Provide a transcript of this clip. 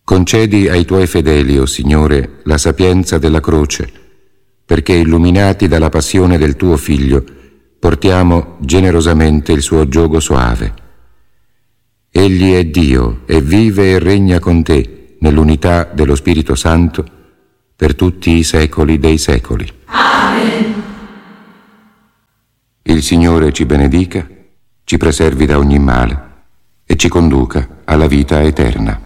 Concedi ai tuoi fedeli, o Signore, la sapienza della croce, perché illuminati dalla passione del tuo Figlio portiamo generosamente il suo giogo soave. Egli è Dio e vive e regna con te nell'unità dello Spirito Santo per tutti i secoli dei secoli. Amen. Il Signore ci benedica, ci preservi da ogni male e ci conduca alla vita eterna.